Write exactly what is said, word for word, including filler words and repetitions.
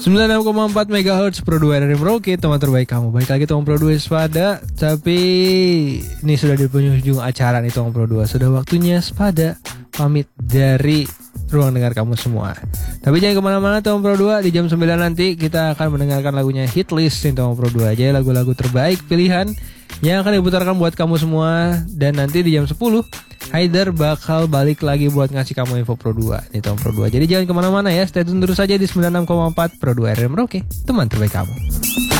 sembilan puluh enam koma empat megahertz Pro dua R R Merauke, teman terbaik kamu. Baik lagi teman Pro dua Sepada. Tapi ini sudah di penghujung acara nih teman Pro dua. Sudah waktunya Sepada pamit dari ruang dengar kamu semua. Tapi jangan kemana-mana teman Pro dua. Di jam sembilan nanti kita akan mendengarkan lagunya Hit List nih teman Pro dua aja. Lagu-lagu terbaik pilihan yang akan diputarkan buat kamu semua. Dan nanti di jam sepuluh Haider bakal balik lagi buat ngasih kamu info Pro dua nih teman Pro dua. Jadi jangan kemana-mana ya. Stay tune terus saja di sembilan puluh enam koma empat Pro dua R R Merauke, teman terbaik kamu.